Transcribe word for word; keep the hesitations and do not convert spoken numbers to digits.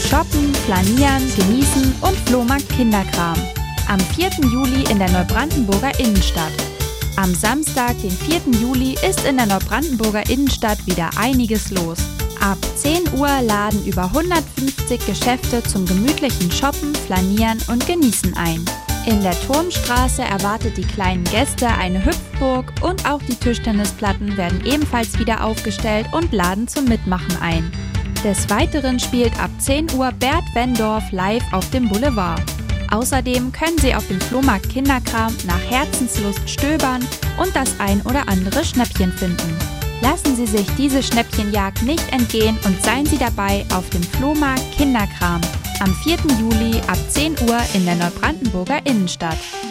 Shoppen, flanieren, genießen und Flohmarkt Kinderkram. Am vierten Juli in der Neubrandenburger Innenstadt. Am Samstag, den vierten Juli, ist in der Neubrandenburger Innenstadt wieder einiges los. Ab zehn Uhr laden über hundertfünfzig Geschäfte zum gemütlichen Shoppen, Flanieren und Genießen ein. In der Turmstraße erwartet die kleinen Gäste eine Hüpfburg und auch die Tischtennisplatten werden ebenfalls wieder aufgestellt und laden zum Mitmachen ein. Des Weiteren spielt ab zehn Uhr Bert Wendorf live auf dem Boulevard. Außerdem können Sie auf dem Flohmarkt Kinderkram nach Herzenslust stöbern und das ein oder andere Schnäppchen finden. Lassen Sie sich diese Schnäppchenjagd nicht entgehen und seien Sie dabei auf dem Flohmarkt Kinderkram am vierten Juli ab zehn Uhr in der Neubrandenburger Innenstadt.